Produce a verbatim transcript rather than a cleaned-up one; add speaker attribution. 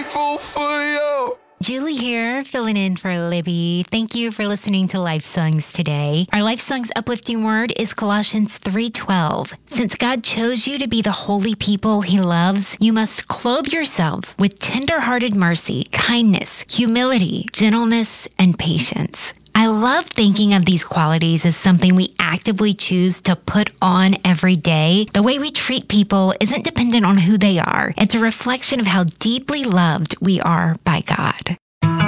Speaker 1: grateful for you.
Speaker 2: Julie here, filling in for Libby. Thank you for listening to Life Songs today. Our Life Songs uplifting word is Colossians three twelve. Since God chose you to be the holy people he loves, you must clothe yourself with tender-hearted mercy, kindness, humility, gentleness, and patience. I love thinking of these qualities as something we actively choose to put on every day. The way we treat people isn't dependent on who they are. It's a reflection of how deeply loved we are by God.